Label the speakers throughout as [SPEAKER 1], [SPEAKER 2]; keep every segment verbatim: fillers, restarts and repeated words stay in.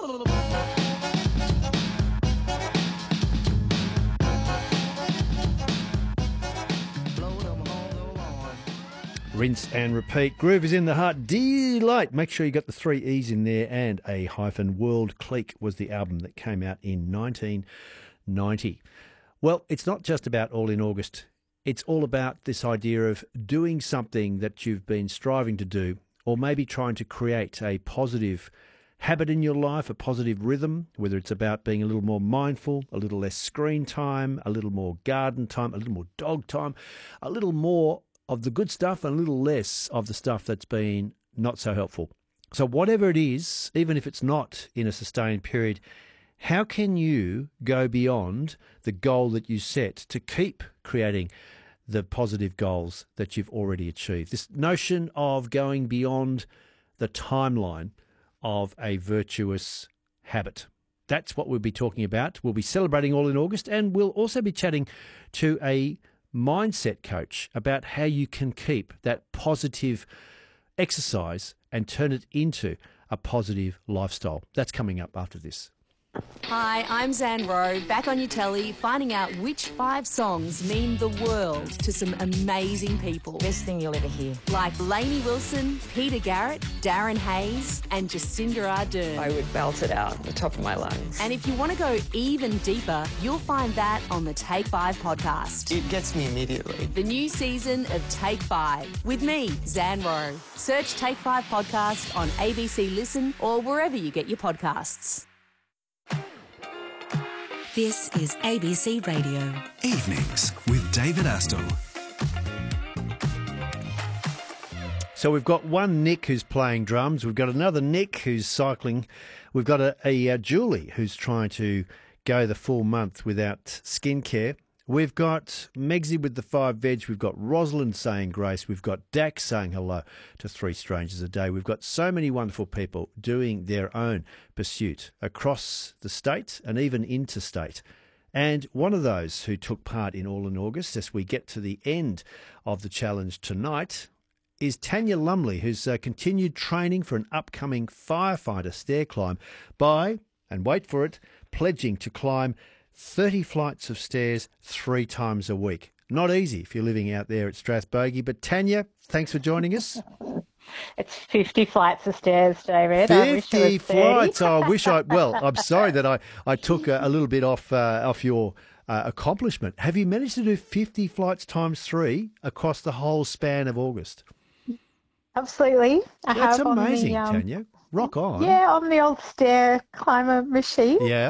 [SPEAKER 1] Rinse and repeat. Groove is in the heart. Delight. Make sure you got the three E's in there and a hyphen. World Clique was the album that came out in nineteen ninety. Well, it's not just about All in August. It's all about this idea of doing something that you've been striving to do, or maybe trying to create a positive habit in your life, a positive rhythm, whether it's about being a little more mindful, a little less screen time, a little more garden time, a little more dog time, a little more of the good stuff and a little less of the stuff that's been not so helpful. So whatever it is, even if it's not in a sustained period, how can you go beyond the goal that you set to keep creating the positive goals that you've already achieved? This notion of going beyond the timeline of a virtuous habit. That's what we'll be talking about. We'll be celebrating All in August, and we'll also be chatting to a mindset coach about how you can keep that positive exercise and turn it into a positive lifestyle. That's coming up after this.
[SPEAKER 2] Hi, I'm Zan Rowe, back on your telly, finding out which five songs mean the world to some amazing people.
[SPEAKER 3] Best thing you'll ever hear.
[SPEAKER 2] Like Lainey Wilson, Peter Garrett, Darren Hayes, and Jacinda Ardern.
[SPEAKER 3] I would belt it out at the top of my lungs.
[SPEAKER 2] And if you want to go even deeper, you'll find that on the Take Five podcast.
[SPEAKER 4] It gets me immediately.
[SPEAKER 2] The new season of Take Five with me, Zan Rowe. Search Take Five podcast on A B C Listen or wherever you get your podcasts.
[SPEAKER 5] This is A B C Radio.
[SPEAKER 6] Evenings with David Astle.
[SPEAKER 1] So we've got one Nick who's playing drums. We've got another Nick who's cycling. We've got a, a, a Julie who's trying to go the full month without skincare. We've got Megsy with the five veg. We've got Rosalind saying grace. We've got Dax saying hello to three strangers a day. We've got so many wonderful people doing their own pursuit across the state and even interstate. And one of those who took part in All in August, as we get to the end of the challenge tonight, is Tanya Lumley, who's uh, continued training for an upcoming firefighter stair climb by, and wait for it, pledging to climb thirty flights of stairs three times a week. Not easy if you're living out there at Strathbogie. But Tanya, thanks for joining us.
[SPEAKER 7] It's fifty flights of stairs, David.
[SPEAKER 1] fifty flights. Oh, I wish I, well, I'm sorry that I, I took a, a little bit off, uh, off your uh, accomplishment. Have you managed to do fifty flights times three across the whole span of August?
[SPEAKER 7] Absolutely. I
[SPEAKER 1] That's
[SPEAKER 7] have
[SPEAKER 1] amazing,
[SPEAKER 7] on the, um,
[SPEAKER 1] Tanya. Rock on.
[SPEAKER 7] Yeah, on the old stair climber machine.
[SPEAKER 1] Yeah.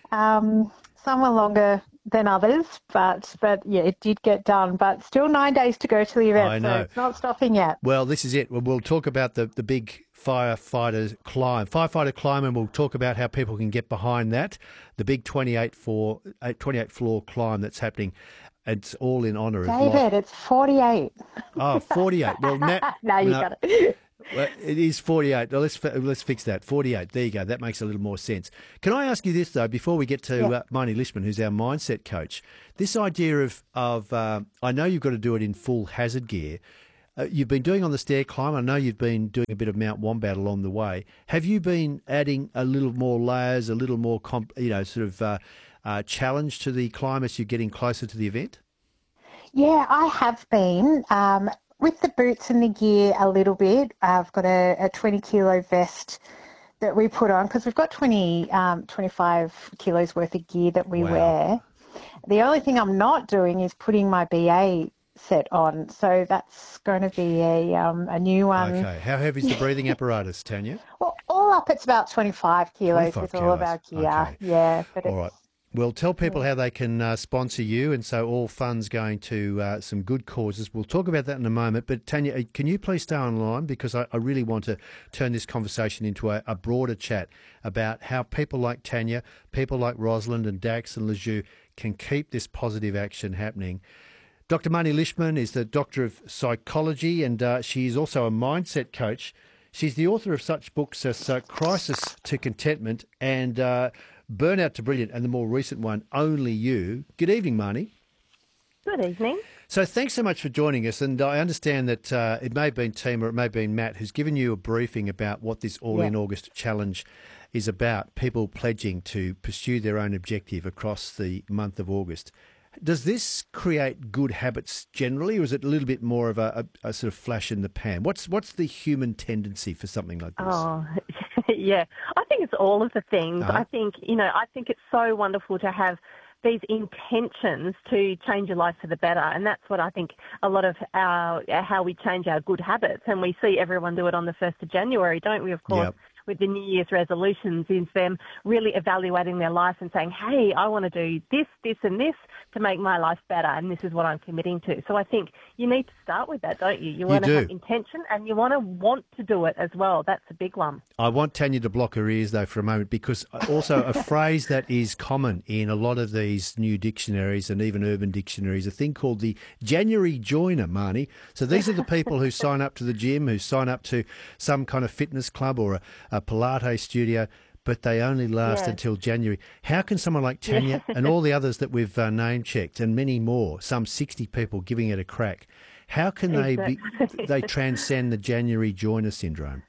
[SPEAKER 7] Um, some are longer than others, but but yeah, it did get done. But still nine days to go to the event,
[SPEAKER 1] I know.
[SPEAKER 7] so it's not stopping yet.
[SPEAKER 1] Well, this is it. We'll, we'll talk about the, the big firefighter climb, firefighter climb, and we'll talk about how people can get behind that. The big twenty-eight floor, twenty-eight floor climb that's happening. It's all in honour of
[SPEAKER 7] David,
[SPEAKER 1] life.
[SPEAKER 7] it's forty-eight.
[SPEAKER 1] Oh, forty-eight. Well, now,
[SPEAKER 7] no, you
[SPEAKER 1] no,
[SPEAKER 7] got it.
[SPEAKER 1] Well, it is forty-eight. Well, let's let's fix that. forty-eight. There you go. That makes a little more sense. Can I ask you this though, before we get to
[SPEAKER 7] Yeah.
[SPEAKER 1] uh, Marnie Lishman, who's our mindset coach? This idea of of uh, I know you've got to do it in full hazard gear. Uh, you've been doing on the stair climb. I know you've been doing a bit of Mount Wombat along the way. Have you been adding a little more layers, a little more, comp, you know, sort of uh, uh, challenge to the climb as you're getting closer to the event?
[SPEAKER 7] Yeah, I have been. Um, with the boots and the gear a little bit. I've got a, a twenty kilo vest that we put on because we've got twenty, um, twenty-five kilos worth of gear that we
[SPEAKER 1] Wow.
[SPEAKER 7] wear. The only thing I'm not doing is putting my B A set on. So that's going to be a, um, a new one.
[SPEAKER 1] Okay. How heavy is the breathing apparatus, Tanya?
[SPEAKER 7] Well, all up it's about twenty-five kilos
[SPEAKER 1] twenty-five
[SPEAKER 7] with all of our
[SPEAKER 1] kilos.
[SPEAKER 7] gear.
[SPEAKER 1] Okay.
[SPEAKER 7] Yeah. But
[SPEAKER 1] All
[SPEAKER 7] it's,
[SPEAKER 1] right. Well, tell people how they can uh, sponsor you, and so all funds going to uh, some good causes. We'll talk about that in a moment. But Tanya, can you please stay online, because I, I really want to turn this conversation into a, a broader chat about how people like Tanya, people like Rosalind and Dax and Lejeune can keep this positive action happening. Doctor Marnie Lishman is the Doctor of Psychology, and uh, she is also a mindset coach. She's the author of such books as uh, Crisis to Contentment and uh, Burnout to Brilliant, and the more recent one, Only You. Good evening, Marnie.
[SPEAKER 4] Good evening.
[SPEAKER 1] So thanks so much for joining us. And I understand that uh, it may have been Team or it may have been Matt who's given you a briefing about what this All In
[SPEAKER 4] Yeah.
[SPEAKER 1] August challenge is about, people pledging to pursue their own objective across the month of August. Does this create good habits generally, or is it a little bit more of a, a, a sort of flash in the pan? What's what's the human tendency for something like this?
[SPEAKER 4] Oh, yeah. I think it's all of the things.
[SPEAKER 1] Uh-huh.
[SPEAKER 4] I think, you know, I think it's so wonderful to have these intentions to change your life for the better. And that's what I think a lot of our, how we change our good habits. And we see everyone do it on the first of January, don't we, of course?
[SPEAKER 1] Yep.
[SPEAKER 4] With the New Year's resolutions, is them really evaluating their life and saying, hey, I want to do this, this and this to make my life better, and this is what I'm committing to. So I think you need to start with that, don't you? You want
[SPEAKER 1] do.
[SPEAKER 4] to have intention and you want to want to do it as well. That's a big one.
[SPEAKER 1] I want Tanya to block her ears, though, for a moment, because also a phrase that is common in a lot of these new dictionaries and even urban dictionaries, a thing called the January joiner, Marnie. So these are the people who sign up to the gym, who sign up to some kind of fitness club or a, a Pilates studio, but they only last
[SPEAKER 4] Yeah.
[SPEAKER 1] until January. How can someone like Tanya and all the others that we've uh, name-checked, and many more, some sixty people giving it a crack, how can they be, they transcend the January joiner syndrome?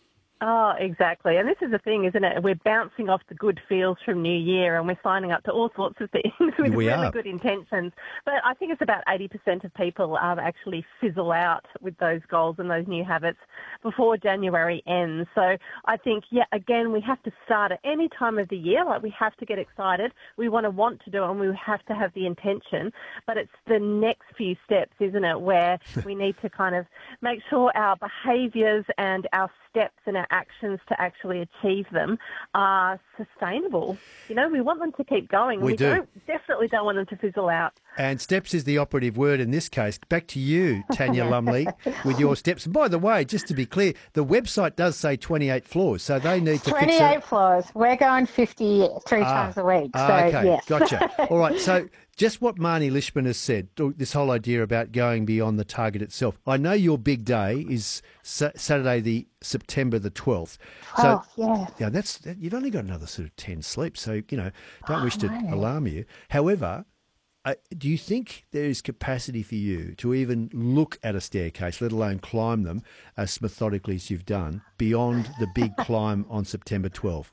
[SPEAKER 4] Oh, exactly. And this is the thing, isn't it? We're bouncing off the good feels from New Year and we're signing up to all sorts of things with
[SPEAKER 1] We
[SPEAKER 4] really
[SPEAKER 1] are.
[SPEAKER 4] good intentions. But I think it's about eighty percent of people um, actually fizzle out with those goals and those new habits before January ends. So I think, yeah, again, we have to start at any time of the year. Like, we have to get excited. We want to want to do it and we have to have the intention. But it's the next few steps, isn't it, where we need to kind of make sure our behaviours and our steps and our actions to actually achieve them are sustainable. You know, we want them to keep going.
[SPEAKER 1] We
[SPEAKER 4] we
[SPEAKER 1] do.
[SPEAKER 4] Don't, definitely don't want them to fizzle out.
[SPEAKER 1] And steps is the operative word in this case. Back to you, Tanya Lumley, with your steps. And by the way, just to be clear, the website does say twenty-eight floors, so they need to fix
[SPEAKER 7] twenty-eight
[SPEAKER 1] it.
[SPEAKER 7] floors. We're going fifty-three times a week. So,
[SPEAKER 1] Ah, okay,
[SPEAKER 7] yes.
[SPEAKER 1] gotcha. All right, so just what Marnie Lishman has said, this whole idea about going beyond the target itself. I know your big day is sa- Saturday, the September the twelfth. So,
[SPEAKER 7] Oh, yeah.
[SPEAKER 1] yeah, that's that, you've only got another sort of ten sleeps, so you know, don't
[SPEAKER 7] Oh,
[SPEAKER 1] wish to
[SPEAKER 7] no.
[SPEAKER 1] alarm you. However, uh, do you think there is capacity for you to even look at a staircase, let alone climb them as methodically as you've done, beyond the big climb on September twelfth?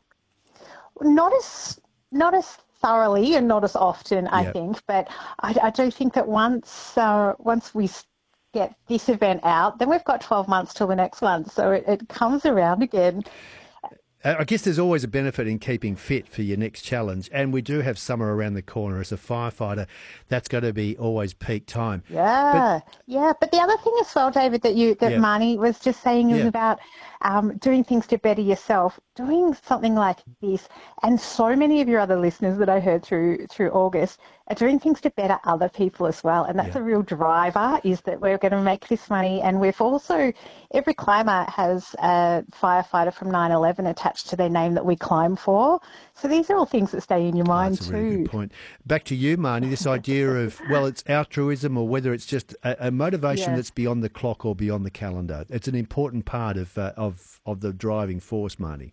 [SPEAKER 7] Not as not as thoroughly and not as often, I
[SPEAKER 1] Yep.
[SPEAKER 7] think, but I, I do think that once uh, once we s- get this event out, then we've got twelve months till the next one, so it, it comes around again.
[SPEAKER 1] Uh, I guess there's always a benefit in keeping fit for your next challenge, and we do have summer around the corner. As a firefighter, that's got to be always peak time.
[SPEAKER 7] Yeah, yeah. But the other thing as well, David, that you that
[SPEAKER 1] Yeah.
[SPEAKER 7] Marnie was just saying is
[SPEAKER 1] Yeah.
[SPEAKER 7] about um, doing things to better yourself. Doing something like this, and so many of your other listeners that I heard through through August are doing things to better other people as well. And that's
[SPEAKER 1] Yeah.
[SPEAKER 7] a real driver, is that we're going to make this money. And we've also, every climber has a firefighter from nine eleven attached to their name that we climb for. So these are all things that stay in your mind
[SPEAKER 1] That's a
[SPEAKER 7] too.
[SPEAKER 1] really good point. Back to you, Marnie, this idea of, well, it's altruism or whether it's just a, a motivation
[SPEAKER 4] Yeah.
[SPEAKER 1] that's beyond the clock or beyond the calendar. It's an important part of uh, of, of the driving force, Marnie.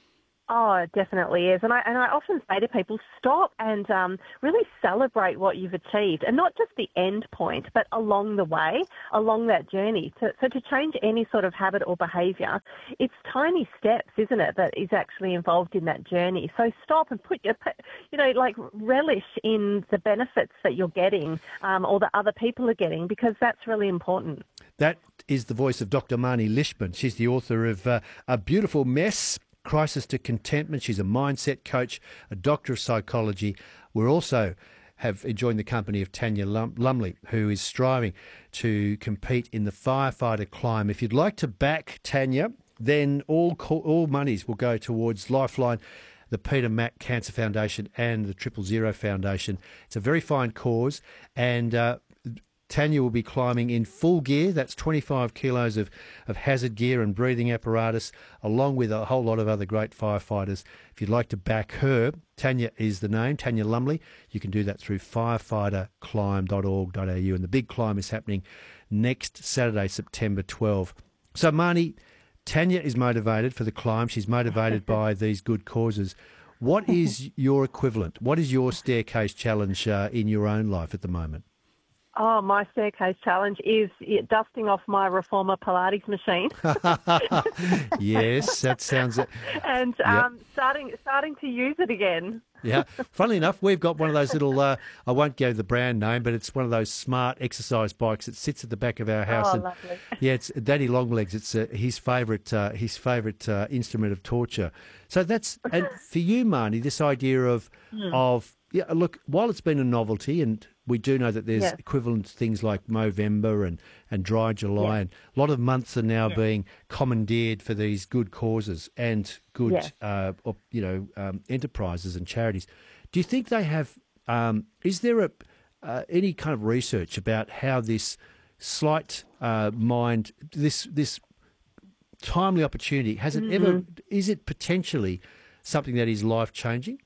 [SPEAKER 4] Oh, it definitely is. And I, and I often say to people, stop and um, really celebrate what you've achieved, and not just the end point, but along the way, along that journey. So, so to change any sort of habit or behaviour, it's tiny steps, isn't it, that is actually involved in that journey. So stop and put your, you know, like relish in the benefits that you're getting um, or that other people are getting, because that's really important.
[SPEAKER 1] That is the voice of Doctor Marnie Lishman. She's the author of uh, A Beautiful Mess, Crisis to Contentment. She's a mindset coach, a doctor of psychology. We're also have joined the company of Tanya Lum- Lumley, who is striving to compete in the firefighter climb. If you'd like to back Tanya, then all co- all monies will go towards Lifeline, the Peter Mac Cancer Foundation and the Triple Zero Foundation. It's a very fine cause, and uh, Tanya will be climbing in full gear. That's twenty-five kilos of, of hazard gear and breathing apparatus, along with a whole lot of other great firefighters. If you'd like to back her, Tanya is the name, Tanya Lumley. You can do that through firefighter climb dot org dot a u. And the big climb is happening next Saturday, September twelfth. So, Marnie, Tanya is motivated for the climb. She's motivated by these good causes. What is your equivalent? What is your staircase challenge uh, in your own life at the moment?
[SPEAKER 4] Oh, my staircase challenge is dusting off my Reformer Pilates machine.
[SPEAKER 1] Yes, that sounds it.
[SPEAKER 4] And
[SPEAKER 1] Yep.
[SPEAKER 4] um, starting starting to use it again.
[SPEAKER 1] Yeah. Funnily enough, we've got one of those little, uh, I won't give the brand name, but it's one of those smart exercise bikes that sits at the back of our house.
[SPEAKER 4] Oh,
[SPEAKER 1] and,
[SPEAKER 4] lovely.
[SPEAKER 1] Yeah, it's Daddy Longlegs. It's uh, his favourite uh, his favourite uh, instrument of torture. So that's, and for you, Marnie, this idea of,
[SPEAKER 4] Hmm.
[SPEAKER 1] of yeah, look, while it's been a novelty, and we do know that there's
[SPEAKER 4] Yes.
[SPEAKER 1] equivalent things like Movember and, and Dry July,
[SPEAKER 4] Yes.
[SPEAKER 1] and a lot of months are now being commandeered for these good causes and good,
[SPEAKER 4] Yes.
[SPEAKER 1] uh, op- you know, um, enterprises and charities. Do you think they have? Um, is there a uh, any kind of research about how this slight uh, mind, this this timely opportunity, has it ever? Is it potentially something that is life changing?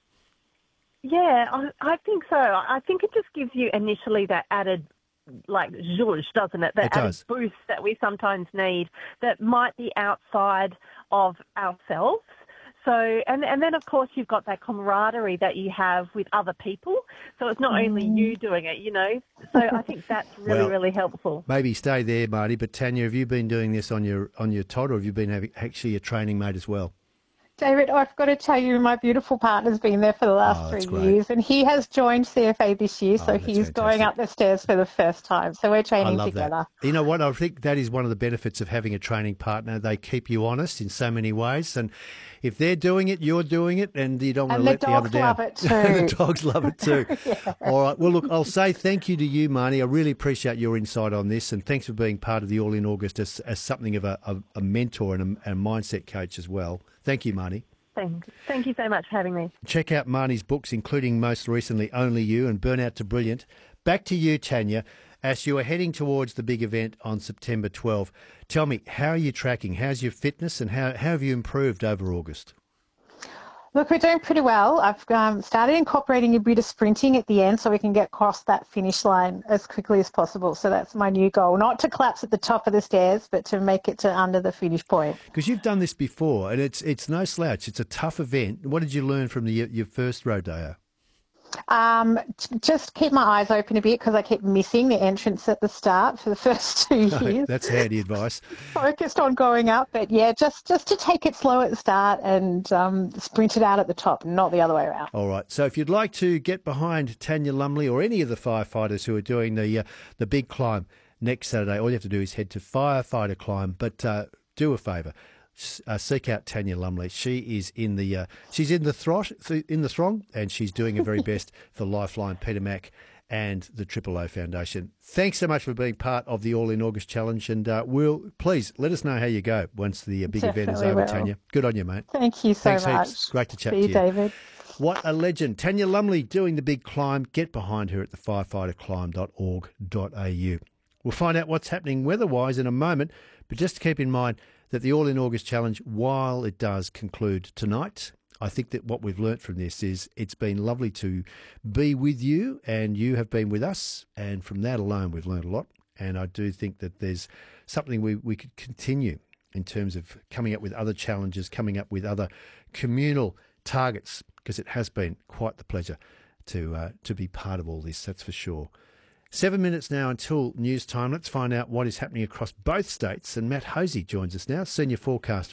[SPEAKER 4] Yeah, I, I think so. I think it just gives you initially that added, like, zhuzh, doesn't it? That
[SPEAKER 1] It
[SPEAKER 4] added
[SPEAKER 1] does.
[SPEAKER 4] boost that we sometimes need that might be outside of ourselves. So, and, and then, of course, you've got that camaraderie that you have with other people. So it's not only you doing it, you know. So I think that's really,
[SPEAKER 1] Well,
[SPEAKER 4] really helpful.
[SPEAKER 1] Maybe stay there, Marty. But Tanya, have you been doing this on your on your Todd, or have you been having, actually a training mate as well?
[SPEAKER 7] David, I've got to tell you, my beautiful partner's been there for the last
[SPEAKER 1] Oh,
[SPEAKER 7] three
[SPEAKER 1] that's great.
[SPEAKER 7] years, and he has joined C F A this year,
[SPEAKER 1] Oh,
[SPEAKER 7] so
[SPEAKER 1] that's
[SPEAKER 7] he's going
[SPEAKER 1] fantastic.
[SPEAKER 7] up the stairs for the first time. So we're
[SPEAKER 1] I
[SPEAKER 7] training
[SPEAKER 1] love
[SPEAKER 7] together.
[SPEAKER 1] that. You know what? I think that is one of the benefits of having a training partner. They keep you honest in so many ways, and if they're doing it, you're doing it, and you don't want
[SPEAKER 7] And
[SPEAKER 1] to
[SPEAKER 7] the
[SPEAKER 1] let the other
[SPEAKER 7] dogs
[SPEAKER 1] down.
[SPEAKER 7] love it
[SPEAKER 1] the
[SPEAKER 7] too.
[SPEAKER 1] dogs love it too. All right. Well, look, I'll say thank you to you, Marnie. I really appreciate your insight on this, and thanks for being part of the All in August as, as something of a, a, a mentor and a, a mindset coach as well. Thank you, Marnie.
[SPEAKER 4] Thank, thank you so much for having me.
[SPEAKER 1] Check out Marnie's books, including most recently Only You and Burnout to Brilliant. Back to you, Tanya, as you are heading towards the big event on September twelfth. Tell me, how are you tracking? How's your fitness, and how, how have you improved over August?
[SPEAKER 7] Look, we're doing pretty well. I've um, started incorporating a bit of sprinting at the end so we can get across that finish line as quickly as possible. So that's my new goal, not to collapse at the top of the stairs, but to make it to under the finish point.
[SPEAKER 1] Because you've done this before, and it's it's no slouch. It's a tough event. What did you learn from the, your first rodeo?
[SPEAKER 7] Um, t- just keep my eyes open a bit because I keep missing the entrance at the start for the first two years.
[SPEAKER 1] That's handy advice.
[SPEAKER 7] Focused on going up, but yeah, just just to take it slow at the start and um, sprint it out at the top, not the other way around.
[SPEAKER 1] All right. So if you'd like to get behind Tanya Lumley or any of the firefighters who are doing the uh, the big climb next Saturday, all you have to do is head to Firefighter Climb. But uh, do a favour. Uh, seek out Tanya Lumley. She is in the uh, she's in the throsh in the throng, and she's doing her very best for Lifeline, Peter Mac, and the Triple O Foundation. Thanks so much for being part of the All in August Challenge, and uh, we'll please let us know how you go once the uh, big event is
[SPEAKER 7] Definitely
[SPEAKER 1] over.
[SPEAKER 7] will.
[SPEAKER 1] Tanya, good on you, mate.
[SPEAKER 7] Thank you so
[SPEAKER 1] Thanks
[SPEAKER 7] much.
[SPEAKER 1] heaps. Great to chat
[SPEAKER 7] See
[SPEAKER 1] to
[SPEAKER 7] you,
[SPEAKER 1] you.
[SPEAKER 7] David.
[SPEAKER 1] What a legend. Tanya Lumley doing the big climb. Get behind her at the firefighter climb dot org dot a u. We'll find out what's happening weather-wise in a moment, but just keep in mind that the All in August Challenge, while it does conclude tonight, I think that what we've learnt from this is it's been lovely to be with you, and you have been with us, and from that alone we've learnt a lot. And I do think that there's something we, we could continue in terms of coming up with other challenges, coming up with other communal targets, because it has been quite the pleasure to uh, to be part of all this, that's for sure. Seven minutes now until news time. Let's find out what is happening across both states. And Matt Hosey joins us now, Senior Forecaster